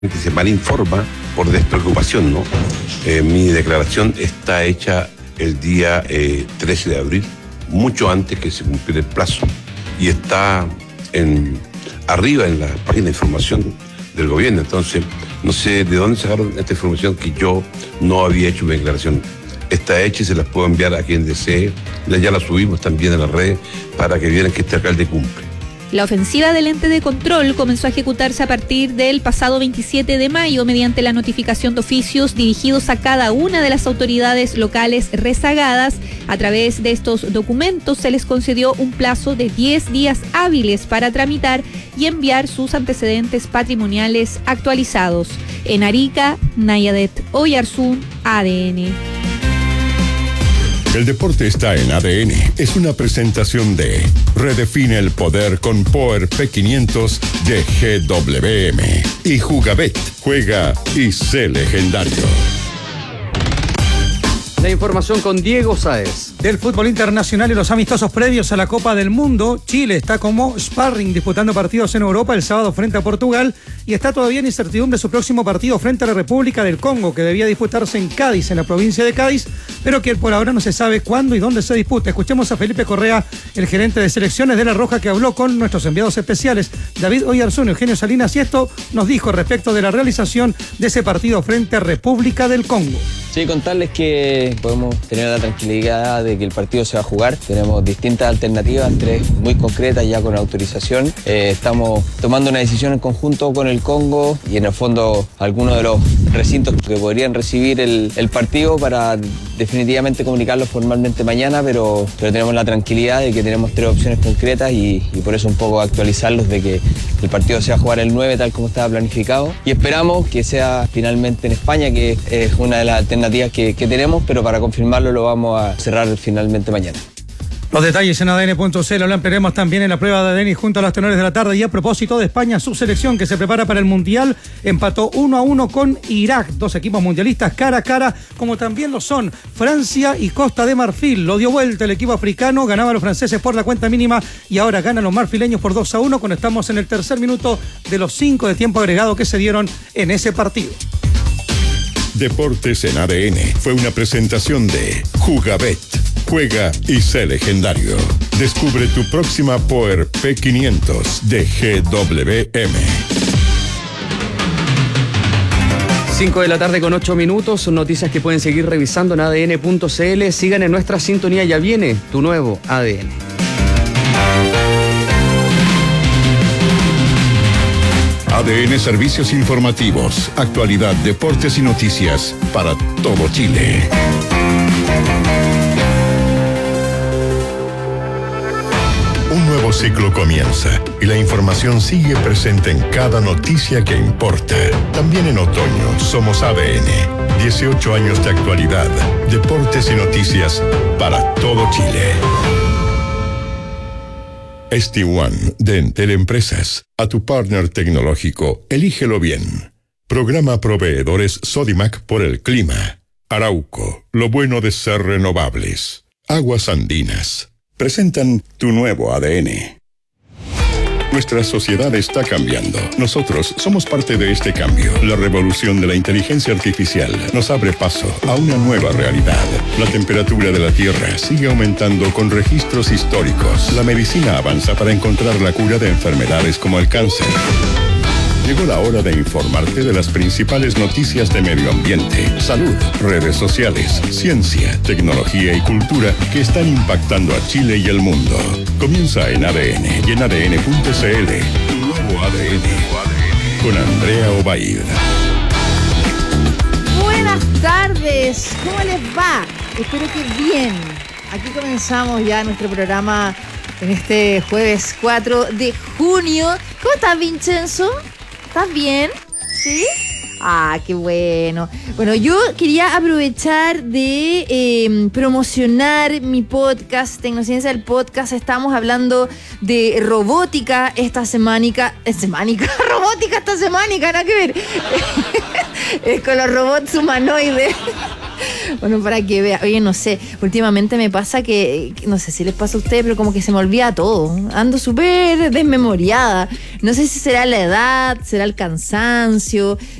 que se malinforma por despreocupación, ¿no? Mi declaración está hecha el día 13 de abril, mucho antes que se cumpliera el plazo, y está arriba en la página de información del gobierno. Entonces, no sé de dónde sacaron esta información que yo no había hecho mi declaración. Está hecha y se las puedo enviar a quien desee. Ya la subimos también en las redes para que vieran que este alcalde cumple. La ofensiva del ente de control comenzó a ejecutarse a partir del pasado 27 de mayo mediante la notificación de oficios dirigidos a cada una de las autoridades locales rezagadas. A través de estos documentos se les concedió un plazo de 10 días hábiles para tramitar y enviar sus antecedentes patrimoniales actualizados. En Arica, Nayadet Oyarzún, ADN. El deporte está en ADN. Es una presentación de Redefine el poder con Power P500 de GWM. Y Jugabet. Juega y sé legendario. La información con Diego Sáez. Del fútbol internacional y los amistosos previos a la Copa del Mundo, Chile está como sparring disputando partidos en Europa el sábado frente a Portugal y está todavía en incertidumbre su próximo partido frente a la República del Congo, que debía disputarse en Cádiz, en la provincia de Cádiz, pero que por ahora no se sabe cuándo y dónde se disputa. Escuchemos a Felipe Correa, el gerente de selecciones de La Roja, que habló con nuestros enviados especiales David Oyarzún y Eugenio Salinas, y esto nos dijo respecto de la realización de ese partido frente a República del Congo. Sí, contarles que podemos tener la tranquilidad de que el partido se va a jugar. Tenemos distintas alternativas, 3 muy concretas ya con autorización. Estamos tomando una decisión en conjunto con el Congo y en el fondo algunos de los recintos que podrían recibir el partido para definitivamente comunicarlo formalmente mañana, pero tenemos la tranquilidad de que tenemos 3 opciones concretas y por eso un poco actualizarlos de que el partido se va a jugar el 9 tal como estaba planificado y esperamos que sea finalmente en España, que es una de las alternativas que tenemos, pero para confirmarlo lo vamos a cerrar finalmente mañana. Los detalles en ADN.cl lo ampliaremos también en la prueba de ADN junto a los tenores de la tarde. Y a propósito de España, su selección que se prepara para el Mundial empató 1-1 con Irak, 2 equipos mundialistas cara a cara, como también lo son Francia y Costa de Marfil. Lo dio vuelta el equipo africano, ganaba a los franceses por la cuenta mínima y ahora ganan los marfileños por 2-1 cuando estamos en el tercer minuto de los 5 de tiempo agregado que se dieron en ese partido. Deportes en ADN fue una presentación de Jugabet. Juega y sé legendario. Descubre tu próxima Power P500 de GWM. 5 de la tarde con 8 minutos. Son noticias que pueden seguir revisando en ADN.cl. Sigan en nuestra sintonía. Ya viene tu nuevo ADN. ADN Servicios Informativos, actualidad, deportes y noticias para todo Chile. Un nuevo ciclo comienza y la información sigue presente en cada noticia que importa. También en otoño somos ADN. 18 años de actualidad, deportes y noticias para todo Chile. ST1 de Entel Empresas. A tu partner tecnológico, elígelo bien. Programa Proveedores Sodimac por el clima. Arauco, lo bueno de ser renovables. Aguas Andinas. Presentan tu nuevo ADN. Nuestra sociedad está cambiando. Nosotros somos parte de este cambio. La revolución de la inteligencia artificial nos abre paso a una nueva realidad. La temperatura de la Tierra sigue aumentando con registros históricos. La medicina avanza para encontrar la cura de enfermedades como el cáncer. Llegó la hora de informarte de las principales noticias de medio ambiente, salud, redes sociales, ciencia, tecnología y cultura que están impactando a Chile y el mundo. Comienza en ADN y en ADN.cl. Tu nuevo ADN. Con Andrea Obaid. Buenas tardes, ¿cómo les va? Espero que bien. Aquí comenzamos ya nuestro programa en este jueves 4 de junio. ¿Cómo estás, Vincenzo? ¿Estás bien? ¿Sí? Ah, qué bueno. Bueno, yo quería aprovechar de promocionar mi podcast, Tecnociencia del Podcast. Estamos hablando de robótica esta semánica. Robótica esta semánica, nada que ver. Es con los robots humanoides. Bueno, para que vea. Oye, no sé, últimamente me pasa que no sé si les pasa a ustedes, pero como que se me olvida todo. Ando súper desmemoriada. No sé si será la edad, será el cansancio,